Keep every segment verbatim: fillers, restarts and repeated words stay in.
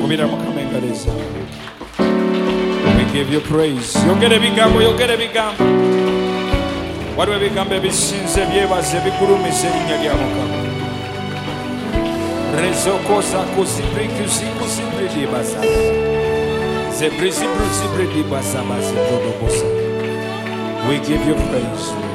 kubira mukama engalo zaawe. We give you praise. Yogera ebigambo, yogera ebigambo. Waliwo ebigambo ebisinze byebaza ebigulumiza erinnya lya Mukama. Rezokosa kuzibrikuzikuzibridibasa zebrizibruzibridibasabaziprodobosa. We give you praise, Lord.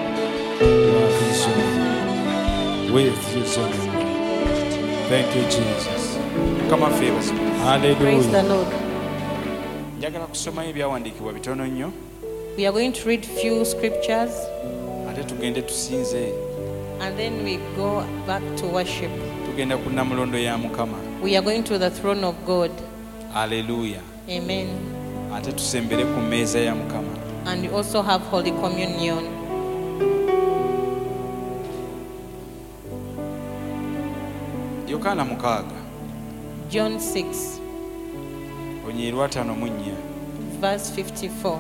With you, son. Thank you, Jesus. Come on, favors. Hallelujah. Praise the Lord. Njagala kusoma ebyawandiikibwa bitono nnyo. We are going to read few scriptures Ate tugende tusinze. and then we go back to worship. Tugenda ku Namulondo ya Mukama. We are going to the throne of God. Hallelujah. Amen. Ate tusembere ku mmeeza ya Mukama. And we also have Holy Communion. Yokaana mukaaga. John six, Onyiirwa ataano mu nnya. verse fifty-four.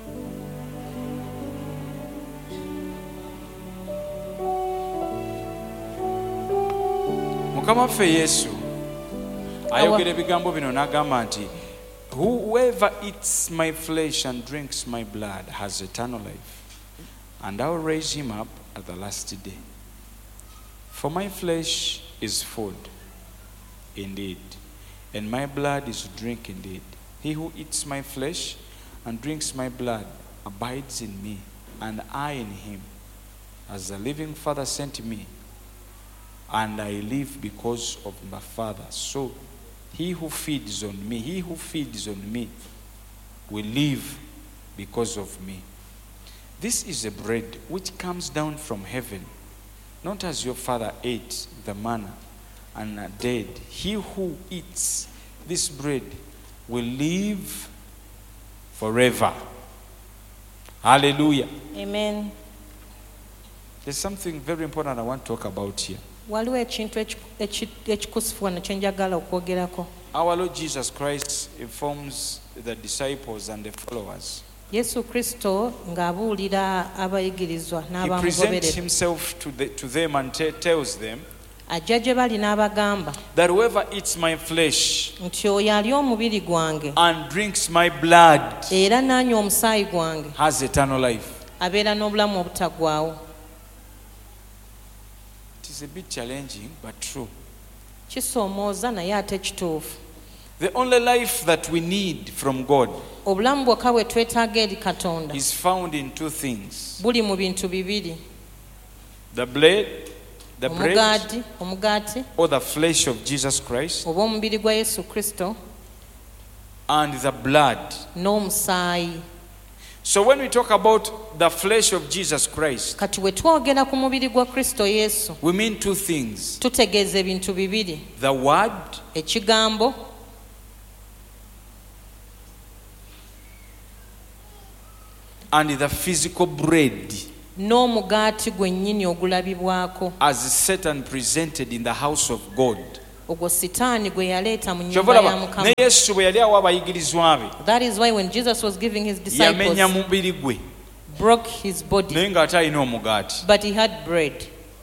Mukama waffe Yesu ayogera ebigambo bino n'agamba nti whoever eats my flesh and drinks my blood has eternal life, and I will raise him up at the last day. For my flesh is food indeed, and my blood is drink indeed. He who eats my flesh and drinks my blood abides in me, and I in him. As the living Father sent me, and I live because of my Father. So he who feeds on me, he who feeds on me will live because of me. This is a bread which comes down from heaven, not as your father ate the manna and are dead. He who eats this bread will live forever. Hallelujah. Amen. There's something very important I want to talk about here. Waliwo ekintu ekikusifu wano kye njagala okwogerako. Our Lord Jesus Christ informs the disciples and the followers. Yesu Kristo ng'abuulira abayigirizwa He presents n'abamugoberera. himself to, the, to them and te- tells them Ajja gye bali n'abagamba that whoever eats my flesh nti oyo alya omubiri gwange and drinks my blood era n'anywa omusaayi gwange has eternal life. abeera n'obulamu obutagwawo. It is a bit challenging, but true. Kisoomooza naye ate kituufu. The only life that we need from God Obulamu bwokka bwe twetaaga eri Katonda is found in two things: buli mu bintu bibiri: the bread, the bread omugaati omugaati or the flesh of Jesus Christ, oba omubiri gwa Yesu Kristo and the blood. n'omusaayi. So when we talk about the flesh of Jesus Christ, Kati bwe twogera ku mubiri gwa Kristo Yesu we mean two things: tutegeeza ebintu bibiri: the word ekigambo and the physical bread, n'omugaati gwennyini ogulabibwako, as set and presented in the house of God. ogwo sitaani gwe yaleeta mu nnyumba ya Kyovalaba Mukama. ne Yesu bwe yali awa abayigirizwa be, That is why when Jesus was giving his yamenya disciples, mubiri gwe broke his body, naye ng'ate alina omugaati. but he had bread.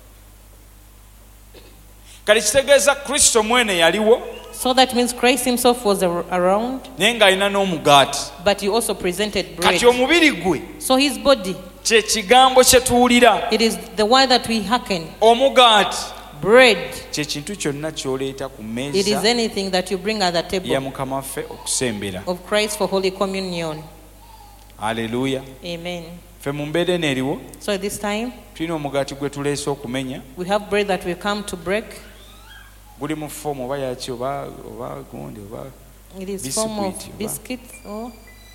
Kale kitegeeza Kristo mwene yaliwo So that means Christ himself was ar- around, naye ng'alina n'omugaati. but he also presented bread. Kati omubiri gwe So his body, kye kigambo kye tuwulira, it is the word that we hearken. omugaati Bread, kye kintu kyonna ky'oleeta ku it is mmeeza anything that you bring at the ya table Mukama waffe okusembera. of Christ for Holy Communion. Haleluya. Amen. Ffe mu mbeera eno eriwo So at this time, tulina omugaati gwe tuleese okumenya, we have bread that we come to break. guli mu foomu oba yaki oba oba gundi oba It is form of Biscuit, biscuits. Or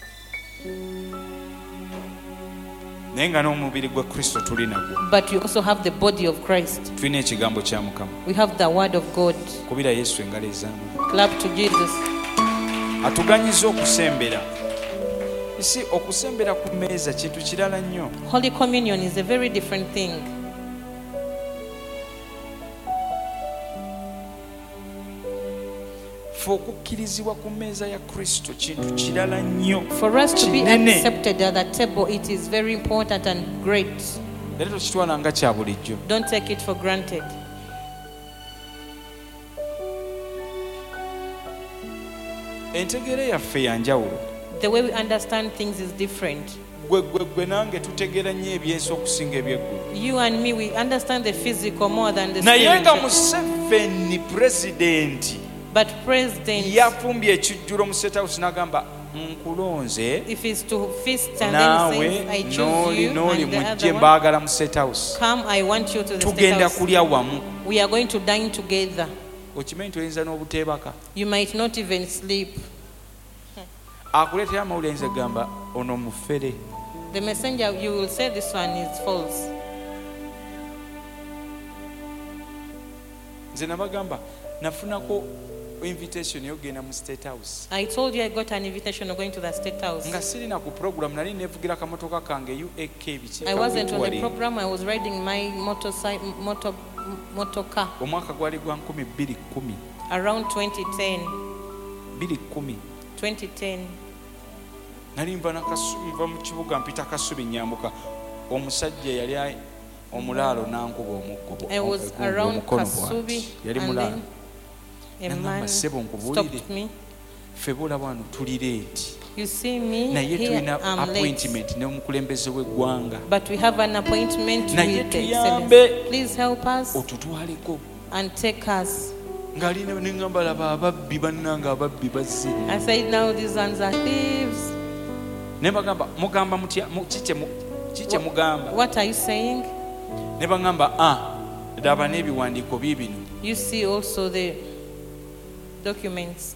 naye nga n'omubiri gwa Kristo tuli nagwo. but we also have the body of Christ. Tulina ekigambo kya Mukama. We have the word of God. Kubira Yesu engalo ez'amaanyi. Clap to Jesus. Atuganyiza okusembera. Isi okusembera ku mmeeza kintu kirala nnyo. Holy Communion is a very different thing. Ffe okukkirizibwa ku mmeeza ya Kristo kintu kirala nnyo. For us to be Kinene. accepted at that table, it is very important and great. Era tokitwala nga kya bulijjo. Don't take it for granted. entegere yaffe yanjawulo. The way we understand things is different. Gwe gwe gwe nange tutegeera nnyo ebyensi okusinga ebyeggulu. You and me, we understand the physical more than the Naye nga spiritual. Museveni president But president, yafumbye ekijjulo mu State House n'agamba nkulonze if he's to feast and then he naawe says, I choose n'oli you, n'oli and the mujje other one, mbaagala mu State House. come, I want you to the state Tugenda house. kulya wamu. We are going to dine together. Okimanyi toyinza n'obuteebaka. You might not even sleep. Akuleetera amawulire ayinza gamba ono mufere. The messenger, you will say this one is false. Nze nabagamba nafunako invitation yogenda mu State House. I told you I got an invitation of going to the state house. Nga sirina ku program nali nevugira kamotoka kange U A K biki. I wasn't on the program. I was riding my motorcycle, motor, motor car Omwaka gwali gwa nkumi bbiri kkumi. around twenty ten. bbiri kkumi. twenty ten. Nali nva nakasubi nva mu kibuga mpita Kasubi nyambuka. Omusajja yali ay- omulaalo n'ankuba omuggo. I was Omukono around bw'ati. Kasubi Yali and mulaalo. then a Nangamba man ssebo nkubuulire. stopped me. Ffe boolaba wano tuli leeti. You see me Naye here, tulina I'm late. appointment n'omukulembeze w'eggwanga. But we have an appointment Naye with the tuyambe. excellence. Please help us Otutwaleko. and take us. Ng'ali ne ne ngamba laba ababbi bannange ababbi bazze. I said, now these ones are thieves. Ne bagamba mugamba mutya mu- kikye mu- kikye mugamba. What are you saying? Ne bagamba ah laba n'ebiwandiiko biibino. You see also the documents.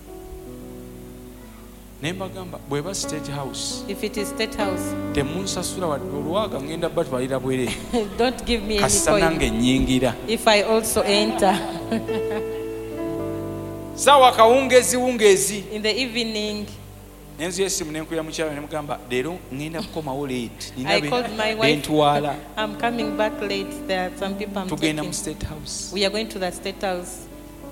Ne mbagamba bw'eba State House If it is state house, temunsasula wadde olwaga ngenda batwalira bwere. don't give me any Kasita nange coin nnyingira. if I also enter. Saawa kawungeezi wungeezi. In the evening, Nenzu y'essimu ne nkuya mukyala ne mugamba leero ngenda kukomawo leeti. I called my wife. Bentwala. I'm coming back late. There are some people I'm Tugenda mu taking. State House. We are going to the state house.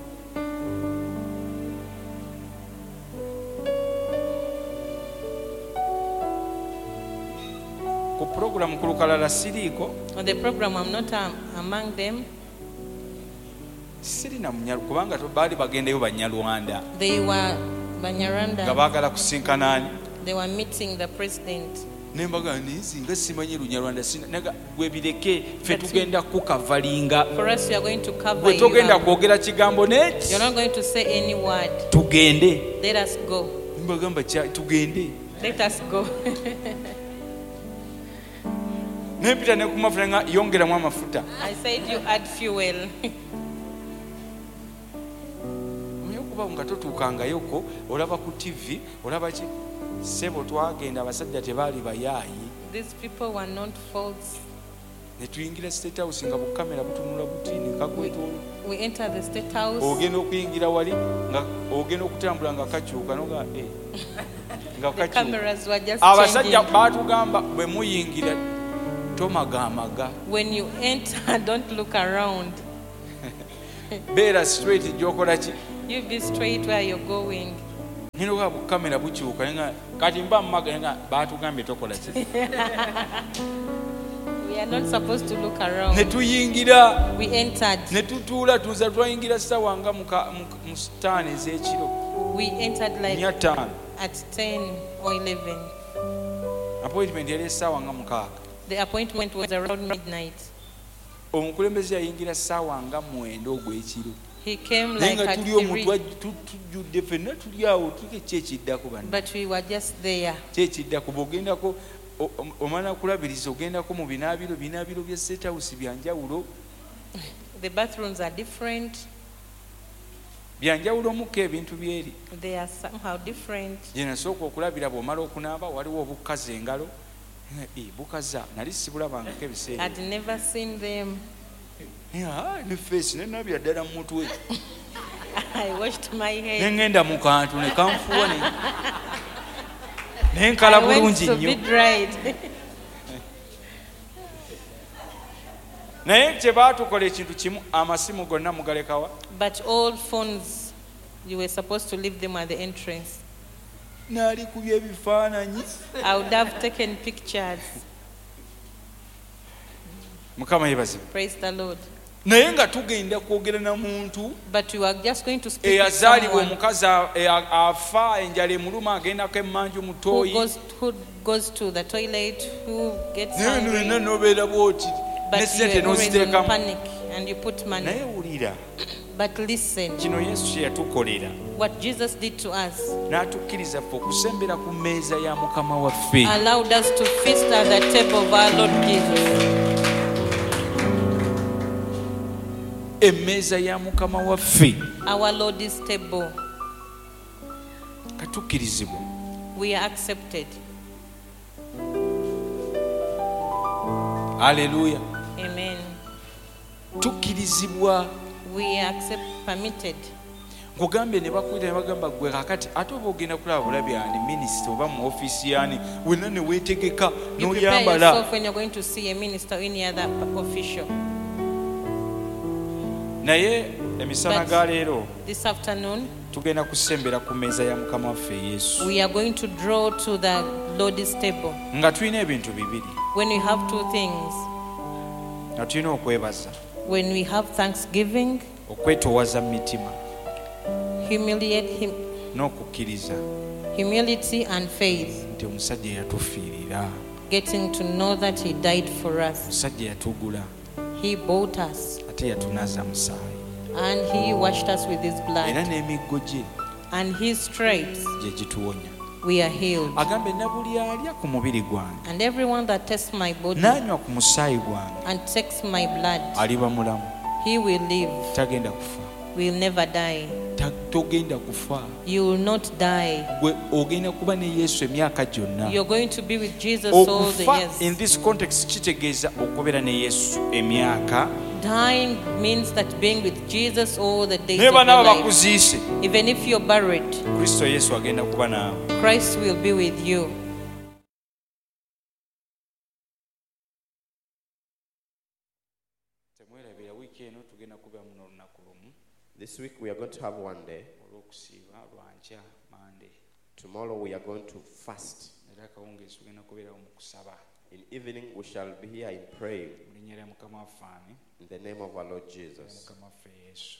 Ku program ku lukalala siriiko. On the program, I'm not um, among them. Sirina munyalu kubanga to baali bagendeyo Banyarwanda They were nga Banyarwanda. baagala kusinkana ani. They were meeting the president. Ne mbaga nzi nga simanyi Lunyarwanda sina naga gwe bireke ffe That's tugenda kukavalinga. For us, we are going to cover Bwe you togenda up. kwogera kigambo neki. You're not going to say any word. Tugende. Let us go. Mbagamba kya tugende. Let us go. Nempita ne ku mafuta nga yongeramu amafuta. I said you add fuel. Kuba nga totuukangayoko olaba ku T V olaba ki ssebo twagenda abasajja tebaali bayaayi These people were not false. ne tuyingira State House nga bukamera butunula buti ne kagwetoolo. We entered the state house. Ogenda okuyingira wali nga ogenda okutambula nga kakyuka noga eh nga The kakyuka. cameras were just Abasajja changing. baatugamba bwe muyingira tomagaamaga When you enter, don't look around. beera straight gy'okola ki. You be straight where you're going. Nino ga bukamera bukyuka nga kati mba mmaga nga baatugambye tokola ki. We are not supposed to look Ne around. tuyingira We entered. ne tutuula tuza twayingira ssaawa nga muka- mu- mu sitaani ez'ekiro We entered nnya like ttaano. at ten or eleven. Appointment yali essaawa nga mukaaga. The appointment was around midnight. Omukulembeze yayingira ssaawa nga mwenda ogw'ekiro. He came Naye like nga at tuli omu three, twa- tu- tujjudde ffenna tuli awo tuke kyekiddako banna. but we were just there. Kyekiddako bw'ogendako o- o- omala kulabiriza ogendako mu binaabiro binaabiro bya State House bya njawulo. The bathrooms are different. Bya njawulo mukka ebintu byeri. They are somehow different. Gye nasooka okulabira bw'omala okunaaba waliwo obukaza engalo. Nga, "Eh, bukaza nali sibulabangako ebiseera. I'd never seen them. Ah, ne feesi ne nabya ddala mu mutwe. I washed my Ne head. ngenda mu kantu ne kanfuwa ne ne I nkala went bulungi to be nnyo. dried. Naye kye baatukola ekintu kimu amasimu gonna mugalekawa. But all phones, you were supposed to leave them at the entrance. Naali kubya ebifaananyi. I would have taken pictures. Mukama yeebazibwe. Praise the Lord. naye nga tugenda kwogera na muntu but you are just going to speak to eyazaalibwa someone omukazi afa enjala emuluma agendako emmanju who mutoyi goes, who goes to the toilet, who gets naye nolina hungry, nobeera bwoti but ne you sente are always on n'oziteekamu panic and you put money. naye wulira But listen, kino yesu kye yatukolera what Jesus did to us n'atukkiriza ffe okusembera ku mmeeza ya mukama waffe allowed us to feast at the table of our Lord Jesus. emmeeza ya mukama waffe Our Lord's table. katukkirizibwa We are accepted. aleluya Amen. tukkirizibwa We are accept, permitted. nkugambye ne bakwita ne bagamba gwe kakati ate oba ogenda kulaba bulabi ani minisita oba mu ofiisi yani wenna ne weetegeka You prepare n'olyambala yourself when you're going to see a minister or any other official. naye emisana But- ga leero This afternoon, tugenda kusembera ku mmeeza ya mukama waffe yesu we are going to draw to the Lord's table. nga tulina ebintu bibiri When we have two things, nga tulina okwebaza when we have thanksgiving, okwetoowaza mu mitima humiliate him, n'okukkiriza humility and faith, nti omusajja yatufiirira getting to know that he died for us. omusajja yatugula He bought us ate yatunaza musaayi and he washed us with his era blood. n'emiggo gye And his stripes, gye gituwonya we are healed. agambe na buli alya ku mubiri gwange And everyone that tastes my body n'anywa ku musaayi gwange and takes my blood, aliba mulamu he will live, tagenda kufa will never die. Ta- togenda kufa You will not die. gwe ogenda kuba ne yesu emyaka gyonna You're going to be with Jesus all the okufa in years. this context kitegeeza okubeera ne yesu emyaka Dying means that being with Jesus all the days naye of your banaaba life. bakuziise Even if you're buried, kristo yesu agenda kuba naawe Christ will be with you. temwerabira wiiki eno tugenda kubeera muno olunaku lumu This week we are going to have one day. olw'okusiiba lwankya mande Tomorrow we are going to fast. era akawungeezi tugenda kubeerawo mu kusaba In evening we shall be here in praying mu linnya lya mukama waffe ani in the name of our Lord lya Jesus. mukama waffe yesu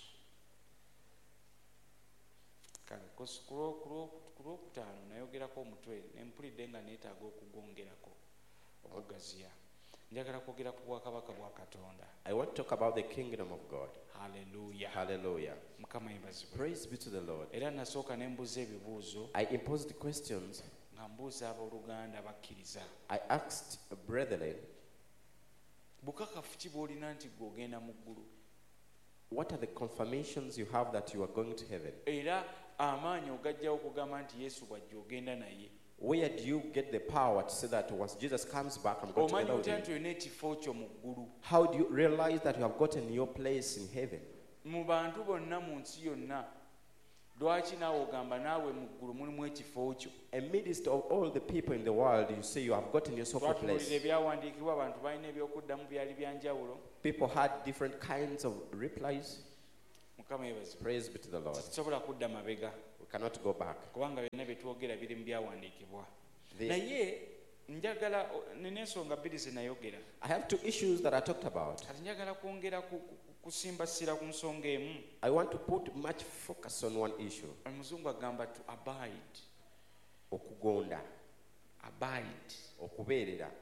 kale kus- ku lwo- ku lwo- ku lwokutaano nayogerako omutwe nempulidde nga neetaaga okugongerako okugaziya njagala kwogera ku bwakabaka bwa katonda I want to talk about the kingdom of God. haleluya Hallelujah. mukama yebazibwe Praise be to the Lord. era nasooka ne mbuuza ebibuuzo I imposed questions. nga mbuuza abooluganda bakkiriza I asked brethren, bukakafu ki bw'olina nti gwe ogenda mu ggulu what are the confirmations you have that you are going to heaven? era amaanyi ogajjawo okugamba nti yesu bw'ajja ogenda naye Where do you get the power to say that once Jesus comes back, I'm going omanyi together with otya him? nti olina ekifo kyo mu ggulu How do you realize that you have gotten your place in heaven? mu bantu bonna mu nsi yonna lwaki naawe ogamba naawe mu ggulu mulimu ekifo kyo Amidst of all the people in the world, you say you have gotten yourself a twatunuulira place. ebyawandiikibwa abantu balina ebyokuddamu byali byanjawulo People had different kinds of replies. mukama yebazibwe Praise be to the Lord. tusobola kudda mabega We cannot go back. kubanga byonna byetwogera biri mu byawandiikibwa The- naye njagala nina ensonga bbiri ze nayogera I have two issues that I talked about. kati njagala kwongera ku- ku- kusimbasira ku nsonga emu I want to put much focus on one issue. omuzungu agamba to abide Okugonda, abide okubeerera.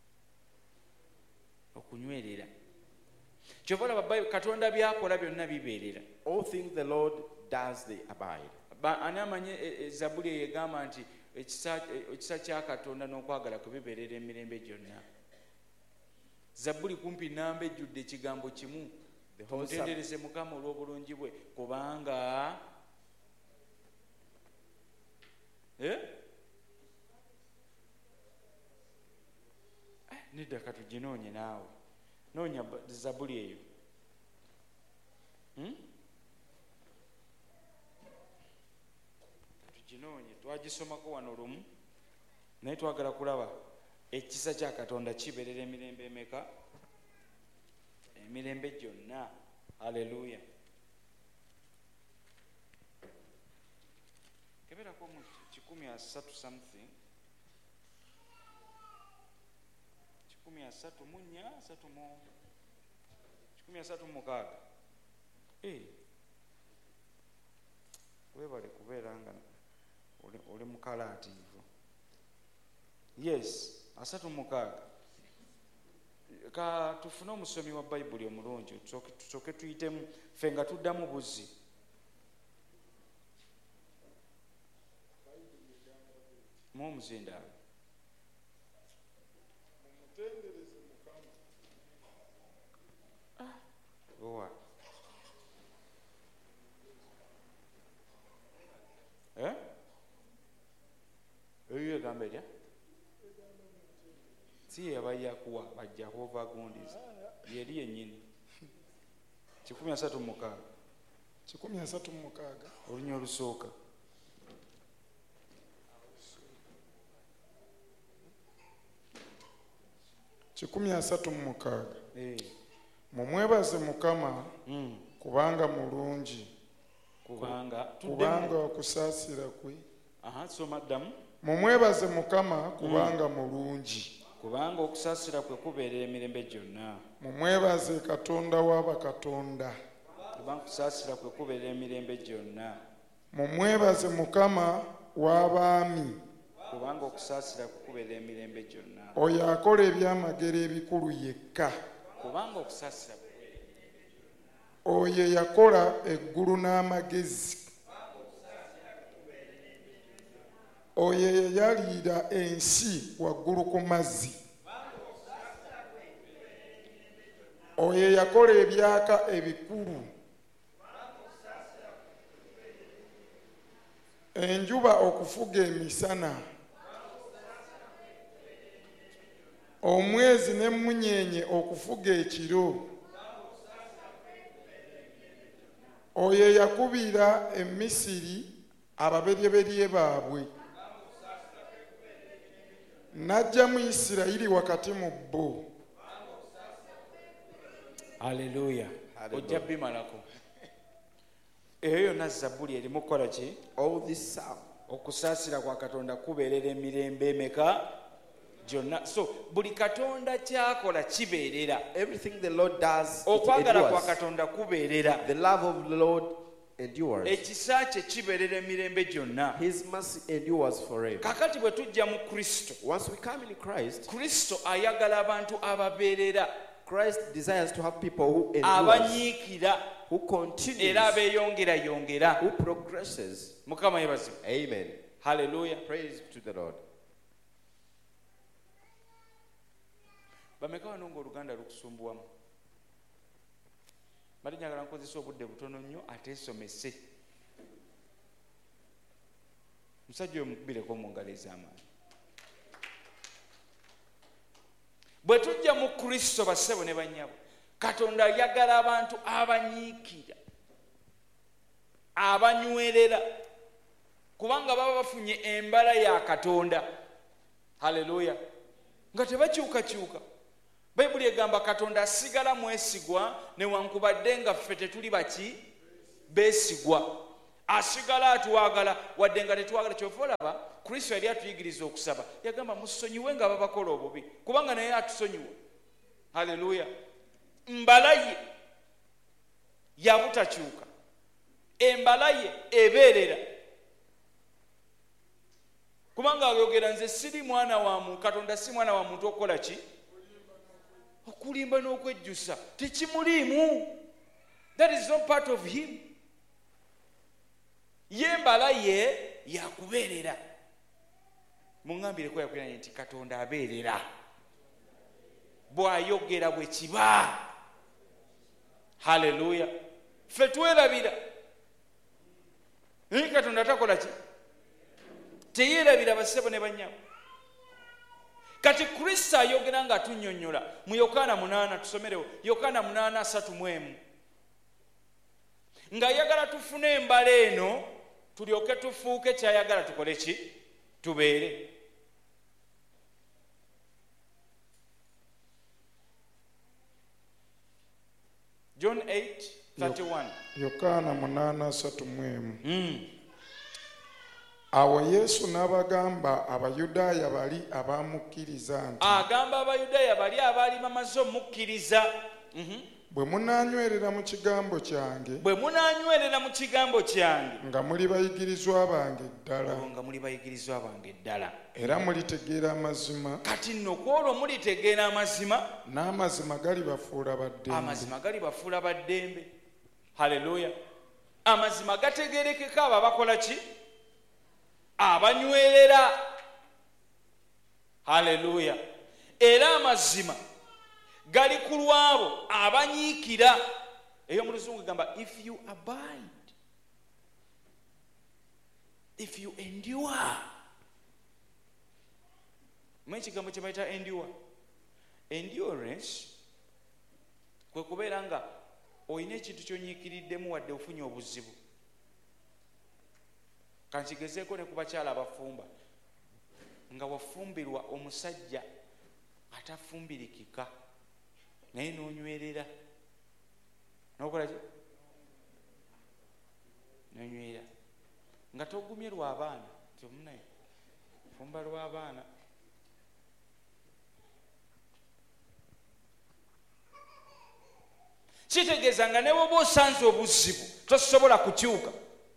okunywerera kyova olaba Bayibuli- katonda byakola byonna bibeerera All things the Lord does, they abide. Ba- ani amanyi e- e- zabbuli eyo egamba nti ekisa e- ekisa kya katonda n'okwagala kwe bibeerera emirembe gyonna zabbuli kumpi namba ejjudde ekigambo kimu The whole Psalm, mutendereze mukama olw'obulungi bwe kubanga Eh? Eh, nedda katuginoonye naawe noonya ba- zabbuli eyo Hmm? katuginoonye twagisomako wano lumu naye twagala kulaba ekisa kya katonda kibeerera emirembe emeka emirembe gyonna haleluya keberako mu kikumi asatu something kikumi asatu mu nnya asatu mu kikumi asatu mu mukaaga. Eh. Webale kubeera nga oli, oli mukalaativu. Yes, asatu mu mukaaga. Ka tufune omusomi wa Bayibuli omulungi tusooke tuyitemu ffe nga tuddamu buzzi. Mu omuzindaalo. Owa. Eh? Eyo egamba erya? Si yabaye akuwa bajja kuva agundiza. Yeri yennyini. kikumi asatu mu mukaaga. kikumi asatu mu mukaaga. Olunya olusooka. kikumi asatu mu mukaaga. Eh. Mumwebaze Mukama Mm. kubanga mulungi. Kubanga kubanga okusaasira kwe. Aha, soma ddamu. Mumwebaze Mukama kubanga mulungi. Kubanga okusaasira kwe kubeerera emirembe gyonna. Mumwebaze Katonda w'abakatonda. Kubanga okusaasira kwe kubeerera emirembe gyonna. Mumwebaze Mukama w'abaami. Kubanga okusaasira kwe kubeerera emirembe gyonna. Oyo akola ebyamagero ebikulu yekka. Kubanga okusaasira kwe. Oyo yakola eggulu n'amagezi. Oyo yayalira ensi waggulu ku mazzi. Oyo yakola ebyaka ebikulu. Enjuba okufuga emisana. Omwezi n'emmunyeenye okufuga ekiro. Oyo yakubira e Misiri ababeryeberye baabwe. Najja mu Isirayiri wakati mu bo. Haleluya. Ojja bimalako. Eyo yonna Zabbuli erimu kukola ki? All this psalm. Okusaasira kwa Katonda kubeerera emirembe emeka gyonna. So buli Katonda kyakola kibeerera. Everything the Lord does, it Okwagala kwa endures. Katonda kubeerera. The love of the Lord endures. Ekisa kye kibeerera emirembe gyonna. His mercy endures forever. Kakati bwe tujja mu Kristo. Once we come in Christ, Kristo ayagala abantu ababeerera. Christ desires to have people who endure, Abanyiikira. who continues, Era abeeyongerayongera. who progresses. Mukama yeebazibwe. Amen. Haleluya. Praise to the Lord. Bameka wano ng'Oluganda lukusumbuwamu. Bali njagala nkozesa obudde butono nnyo ateesomese. Musajja oyo mukubireko mu ngalo ez'amaanyi. Bwe tujja mu Kristo bassebo ne bannyabo, Katonda ayagala abantu abanyiikira, abanywerera, kubanga baba bafunye embala ya Katonda. Haleluya. Nga tebakyukakyuka. Bayibuli egamba Katonda asigala mwesigwa newankubadde nga ffe tetuli baki beesigwa. Asigala atwagala wadde nga tetwagala. Kyova olaba Kristo yali atuyigiriza okusaba. Yagamba musonyiwe nga babakola obubi kubanga naye atusonyiwa. Haleluya. Mbala ye yabutakyuka. Embala ye ebeerera. Kubanga ayogera nze siri mwana wa muntu, Katonda si mwana wa muntu okukola ki? Okulimba n'okwejjusa. Tekimuliimu. That is not part of him. Ye mbala ye yakubeerera. Muŋŋambireko yakwiranye nti Katonda abeerera. Bw'ayogera bwe kiba. Haleluya. Ffe twerabira. Naye Katonda takola ki? Teyeerabira bassebo ne bannyabo. Kati Kristo ayogera nga tunnyonnyola mu Yokaana munaana, tusomerewo Yokaana munaana asatu mu emu. Ng'ayagala tufune embala eno tulyoke tufuuke kyayagala tukole ki? Tubeere. John eight thirty-one. Yokaana munaana asatu mu emu. Mm. Awo Yesu n'abagamba Abayudaaya bali abaamukkiriza nti Agamba Abayudaaya bali abaali bamaze omukkiriza. Mhm. bwe munaanywerera mu kigambo kyange bwe munaanywerera mu kigambo kyange nga muli bayigirizwa bange ddala nga muli bayigirizwa bange ddala era mulitegeera amazima kati nno kwolwo mulitegeera amazima n'amazima galibafuula baddembe amazima galibafuula baddembe. Haleluya. Amazima gategerekeka abo abakola ki? Abanywerera. Haleluya. Era amazima gali ku lwabo abanyiikira. Eyo mu Luzungu gamba if you abide, if you endure. Mwe kigambo kye bayita endure. Endurance kwe kubeera nga oyina ekintu kyonyiikiriddemu wadde ofunye obuzibu. Kankigezeeko ne ku bakyala abafumba nga wafumbirwa omusajja atafumbirikika naye n'onywerera n'okola ki? N'onywera nga togumye lw'abaana tyomunaye fumba lw'abaana. Kitegeeza nga ne bw'oba osanze obuzibu tosobola kukyuka.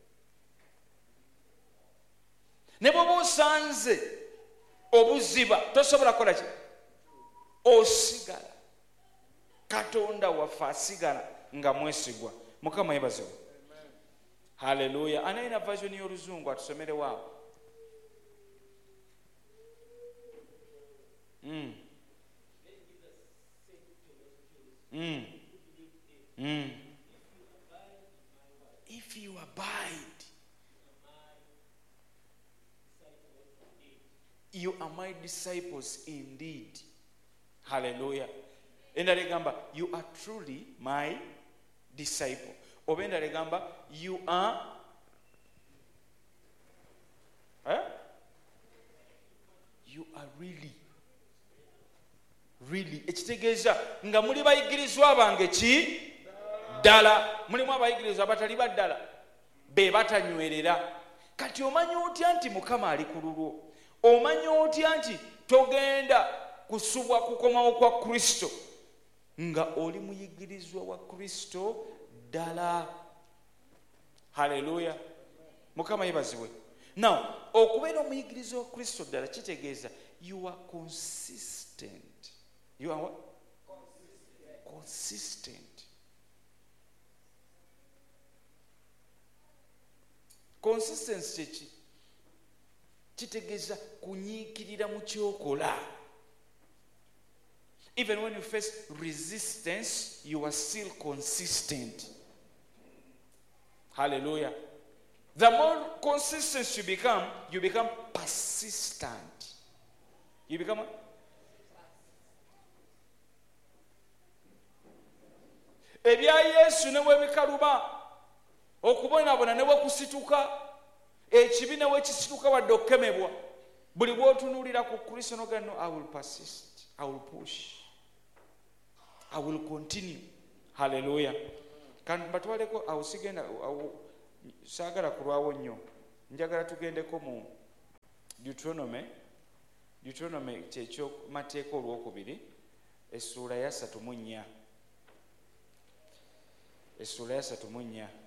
Ne bw'oba osanze obuziba tosobola kukola ki? Osigala. Katonda waffe asigala nga mwesigwa. Mukama yeebazibwe. Haleluya. Ani alina version y'Oluzungu atusomere waawo? Mm. Mm. Mm. If you abide, you are my disciples indeed. Hallelujah. Endala egamba you are truly my disciple. Oba endala egamba you are eh? You are really really ekitegeeza nga muli bayigirizwa bange ki ddala. Mulimu abayigirizwa abatali baddala be batanywerera. Kati omanyi otya nti Mukama ali ku lulwo? Omanyi otya nti togenda kusubwa kukomawo kwa Kristo nga oli muyigirizwa wa Kristo ddala? Haleluya. Mukama yeebazibwe. Now okubeera omuyigirizwa wa Kristo ddala kitegeeza you are consistent. You are what? Consistent. Consistent. Consistency ki? Kitegeeza kunyiikirira mu kyokola. Even when you face resistance, you are still consistent. Hallelujah. The more consistent you become, you become persistent. You become what? Ebya Yesu ne webikaluba okubonaabona ne wekusituka ekibi ne wekisituka wadde okukemebwa buli bw'otunuulira ku Kristo n'ogamba no, I will persist, I will push, I will continue. Hallelujah. Kandi batwaleko awo sigenda saagala kulwawo nnyo, njagala tugendeko mu Deuteronomy. Deuteronomy kyekyo mateeka olwokubiri essuula ya ssatu mu nnya. Essuula ya ssatu mu nnya.